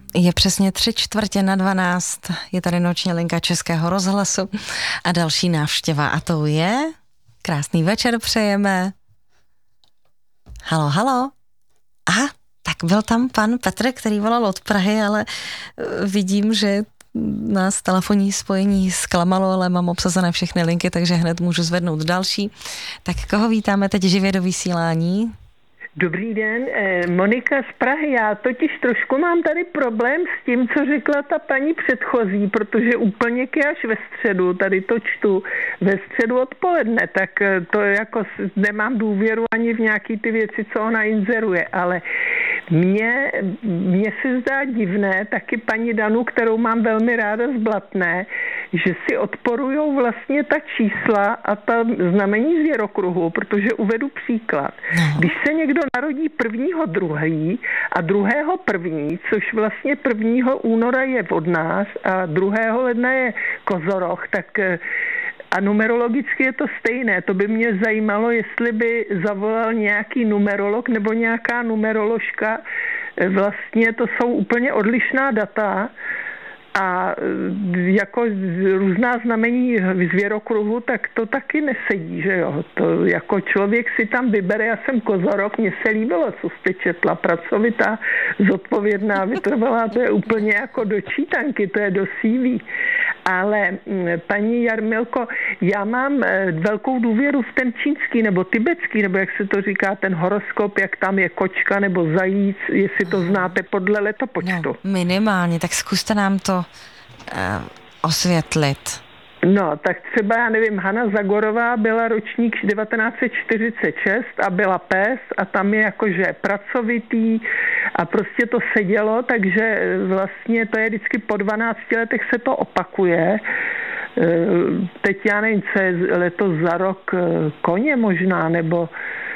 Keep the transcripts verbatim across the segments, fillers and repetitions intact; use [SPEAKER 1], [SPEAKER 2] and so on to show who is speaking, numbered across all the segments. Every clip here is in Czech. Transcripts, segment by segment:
[SPEAKER 1] Je přesně tři čtvrtě na dvanáct, je tady noční linka Českého rozhlasu a další návštěva a to je... Krásný večer přejeme. Halo, halo. Aha, tak byl tam pan Petr, který volal od Prahy, ale vidím, že nás telefonní spojení zklamalo, ale mám obsazené všechny linky, takže hned můžu zvednout další. Tak koho vítáme teď živě do vysílání?
[SPEAKER 2] Dobrý den, Monika z Prahy. Já totiž trošku mám tady problém s tím, co řekla ta paní předchozí, protože úplně až ve středu, tady to čtu, ve středu odpoledne, tak to jako nemám důvěru ani v nějaký ty věci, co ona inzeruje, ale mně, mně se zdá divné, taky paní Danu, kterou mám velmi ráda z Blatné, že si odporujou vlastně ta čísla a ta znamení zvěrokruhu, protože uvedu příklad. Když se někdo narodí prvního druhý a druhého první, což vlastně prvního února je od nás a druhého ledna je kozoroch, tak a numerologicky je to stejné. To by mě zajímalo, jestli by zavolal nějaký numerolog nebo nějaká numeroložka. Vlastně to jsou úplně odlišná data a jako různá znamení zvěrokruhu, tak to taky nesedí, že jo. To jako člověk si tam vybere, já jsem kozorok, mně se líbilo, co jste četla, pracovitá, zodpovědná, vytrvalá, to je úplně jako do čítanky, to je do C V. Ale paní Jarmilko, já mám velkou důvěru v ten čínský nebo tibetský, nebo jak se to říká, ten horoskop, jak tam je kočka nebo zajíc, jestli to znáte podle letopočtu.
[SPEAKER 1] No, minimálně, tak zkuste nám to uh, osvětlit.
[SPEAKER 2] No, tak třeba, já nevím, Hana Zagorová byla ročník devatenáct set čtyřicet šest a byla pes a tam je jakože pracovitý a prostě to sedělo, takže vlastně to je vždycky po dvanácti letech se to opakuje. Teď já nevím, co je letos za rok, koně možná, nebo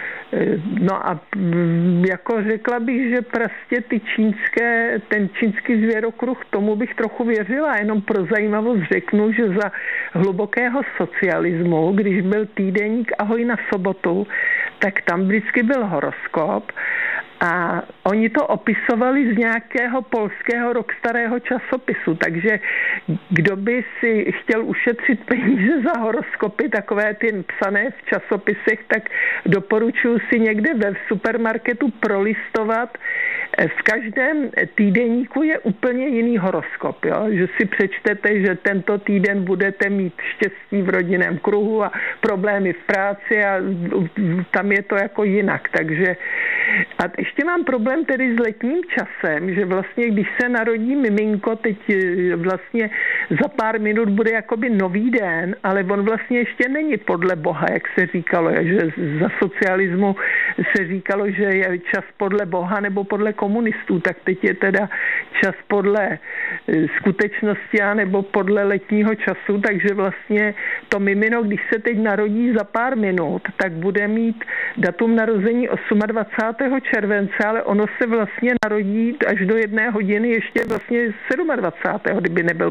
[SPEAKER 2] no a jako řekla bych, že prostě ty čínské, ten čínský zvěrokruh, tomu bych trochu věřila, jenom pro zajímavost řeknu, že za hlubokého socialismu, když byl týdeník Ahoj na sobotu, tak tam vždycky byl horoskop a oni to opisovali z nějakého polského rok starého časopisu, takže kdo by si chtěl ušetřit peníze za horoskopy, takové ty psané v časopisech, tak doporučuji si někde ve supermarketu prolistovat. V každém týdeníku je úplně jiný horoskop, jo? Že si přečtete, že tento týden budete mít štěstí v rodinném kruhu a problémy v práci a tam je to jako jinak, takže a ještě mám problém tedy s letním časem, že vlastně, když se narodí miminko, teď vlastně za pár minut bude jakoby nový den, ale on vlastně ještě není podle Boha, jak se říkalo, že za socialismu se říkalo, že je čas podle Boha nebo podle komunistů, tak teď je teda čas podle skutečnosti a nebo podle letního času, takže vlastně to mimino, když se teď narodí za pár minut, tak bude mít datum narození dvacátého osmého července, ale ono se vlastně narodí až do jedné hodiny ještě vlastně dvacátého sedmého kdyby nebyl